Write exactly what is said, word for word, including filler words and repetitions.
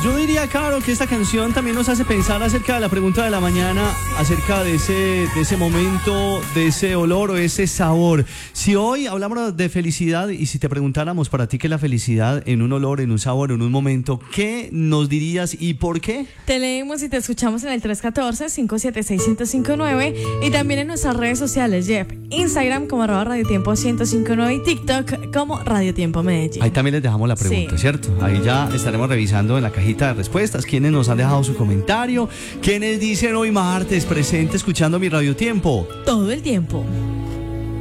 Yo diría, Caro, que esta canción también nos hace pensar acerca de la pregunta de la mañana, acerca de ese, de ese momento, de ese olor o ese sabor. Si hoy hablamos de felicidad y si te preguntáramos para ti qué es la felicidad en un olor, en un sabor, en un momento, ¿qué nos dirías y por qué? Te leemos y te escuchamos en el tres uno cuatro, cinco siete seis, uno cero cinco nueve y también en nuestras redes sociales, Jeff. Instagram como arroba Radio Tiempo ciento cincuenta y nueve y TikTok como Radio Tiempo Medellín. Ahí también les dejamos la pregunta, sí. ¿Cierto? Ahí ya estaremos revisando en la cajita de respuestas quienes nos han dejado su comentario, quienes dicen hoy martes presente escuchando mi Radio Tiempo todo el tiempo.